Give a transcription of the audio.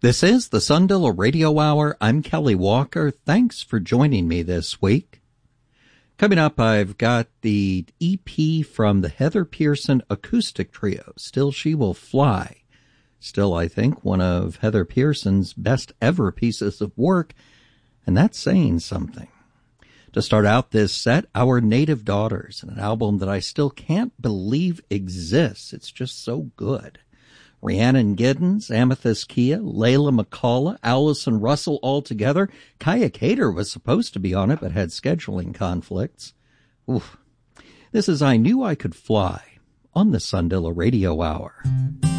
This is the Sundilla Radio Hour. I'm Kelly Walker. Thanks for joining me this week. Coming up, I've got the EP from the Heather Pearson Acoustic Trio, Still She Will Fly. Still, I think, one of Heather Pearson's best ever pieces of work, and that's saying something. To start out this set, Our Native Daughters, an album that I still can't believe exists. It's just so good. Rhiannon Giddens, Amethyst Kia, Layla McCullough, Allison Russell all together. Kaya Cater was supposed to be on it, but had scheduling conflicts. Oof. This is I Knew I Could Fly on the Sundilla Radio Hour.